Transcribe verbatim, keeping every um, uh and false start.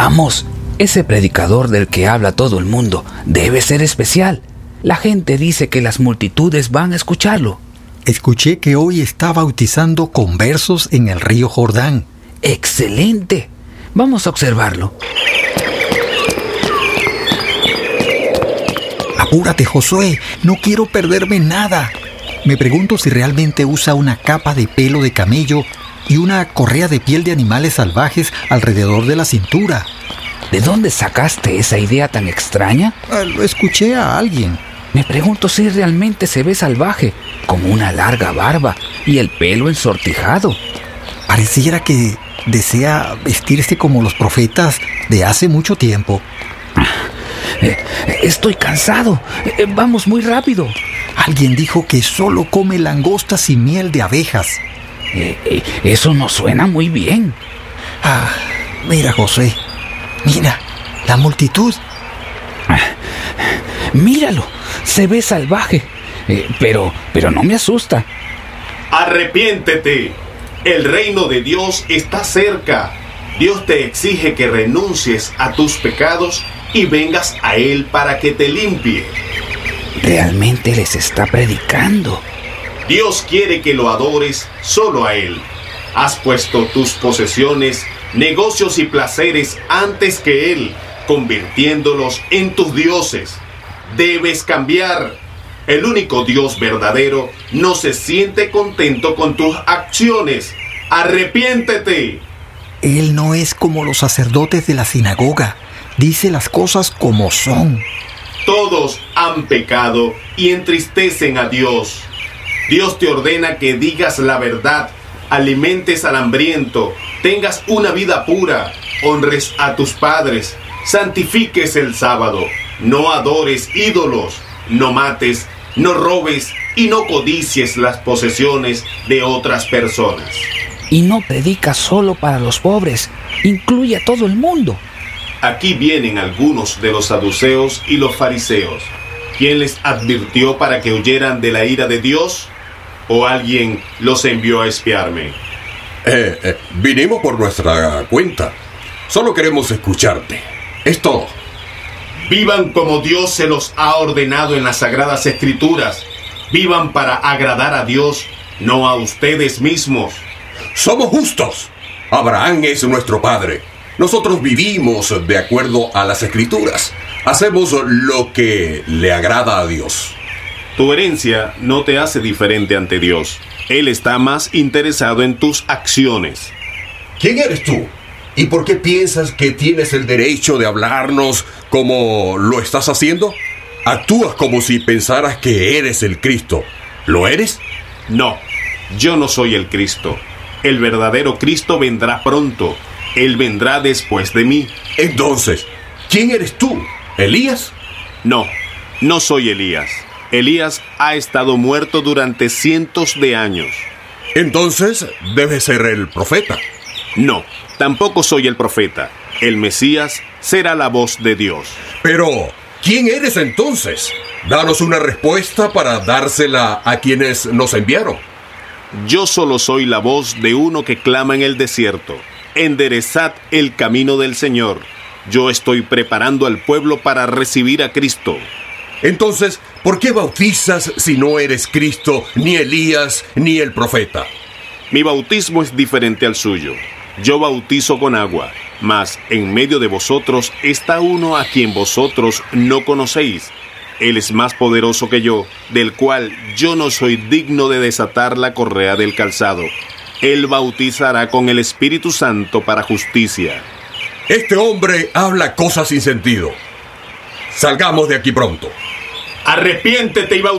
Vamos, ese predicador del que habla todo el mundo debe ser especial. La gente dice que las multitudes van a escucharlo. Escuché que hoy está bautizando conversos en el río Jordán. ¡Excelente! Vamos a observarlo. Apúrate, Josué, no quiero perderme nada. Me pregunto si realmente usa una capa de pelo de camello y una correa de piel de animales salvajes alrededor de la cintura. ¿De dónde sacaste esa idea tan extraña? Ah, lo escuché a alguien. Me pregunto si realmente se ve salvaje, con una larga barba y el pelo ensortijado. Pareciera que desea vestirse como los profetas de hace mucho tiempo. Eh, estoy cansado. Eh, vamos muy rápido. Alguien dijo que solo come langostas y miel de abejas. Eh, eh, eso no suena muy bien. Ah, mira, José. Mira, la multitud. Ah, míralo, se ve salvaje, eh, pero, pero no me asusta. Arrepiéntete. El reino de Dios está cerca. Dios te exige que renuncies a tus pecados y vengas a Él para que te limpie. Realmente les está predicando. Dios quiere que lo adores solo a Él. Has puesto tus posesiones, negocios y placeres antes que Él, convirtiéndolos en tus dioses. Debes cambiar. El único Dios verdadero no se siente contento con tus acciones. ¡Arrepiéntete! Él no es como los sacerdotes de la sinagoga. Dice las cosas como son. Todos han pecado y entristecen a Dios. Dios te ordena que digas la verdad, alimentes al hambriento, tengas una vida pura, honres a tus padres, santifiques el sábado, no adores ídolos, no mates, no robes y no codicies las posesiones de otras personas. Y no predica solo para los pobres, incluye a todo el mundo. Aquí vienen algunos de los saduceos y los fariseos. ¿Quién les advirtió para que huyeran de la ira de Dios? ¿O alguien los envió a espiarme? Eh, eh, vinimos por nuestra cuenta. Solo queremos escucharte. Es todo. Vivan como Dios se los ha ordenado en las Sagradas Escrituras. Vivan para agradar a Dios, no a ustedes mismos. Somos justos. Abraham es nuestro padre. Nosotros vivimos de acuerdo a las Escrituras. Hacemos lo que le agrada a Dios. Tu herencia no te hace diferente ante Dios. Él está más interesado en tus acciones. ¿Quién eres tú? ¿Y por qué piensas que tienes el derecho de hablarnos como lo estás haciendo? Actúas como si pensaras que eres el Cristo. ¿Lo eres? No, yo no soy el Cristo. El verdadero Cristo vendrá pronto. Él vendrá después de mí. Entonces, ¿quién eres tú? ¿Elías? No, no soy Elías. Elías ha estado muerto durante cientos de años. Entonces, debes ser el profeta. No, tampoco soy el profeta. El Mesías será la voz de Dios. Pero, ¿quién eres entonces? Danos una respuesta para dársela a quienes nos enviaron. Yo solo soy la voz de uno que clama en el desierto. Enderezad el camino del Señor. Yo estoy preparando al pueblo para recibir a Cristo. Entonces, ¿por qué bautizas si no eres Cristo, ni Elías, ni el profeta? Mi bautismo es diferente al suyo. Yo bautizo con agua, mas en medio de vosotros está uno a quien vosotros no conocéis. Él es más poderoso que yo, del cual yo no soy digno de desatar la correa del calzado. Él bautizará con el Espíritu Santo para justicia. Este hombre habla cosas sin sentido. Salgamos de aquí pronto. Arrepiéntete y bautízate.